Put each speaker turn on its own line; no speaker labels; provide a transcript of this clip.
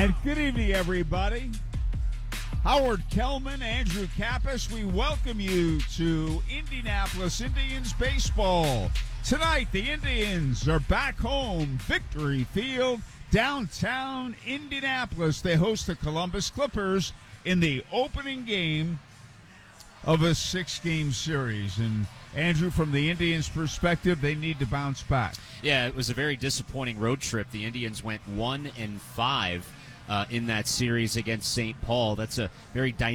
And good evening, everybody. Howard Kellman, Andrew Kappas, we welcome you to Indianapolis Indians baseball. Tonight, the Indians are back home, Victory Field, downtown Indianapolis. They host the Columbus Clippers in the opening game of a 6-game series. And Andrew, from the Indians' perspective, they need to bounce back.
Yeah, it was a very disappointing road trip. The Indians went 1-5 in that series against St. Paul. That's a very dynamic